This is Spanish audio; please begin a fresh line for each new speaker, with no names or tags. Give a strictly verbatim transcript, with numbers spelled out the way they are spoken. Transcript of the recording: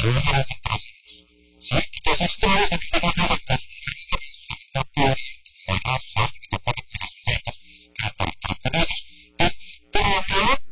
números de procesos. ¿Sí? Entonces, todo eso que estamos hablando de sus seguidores, su teoría, además, son de acuerdo con los sueños, que comparten con ellos. Pero no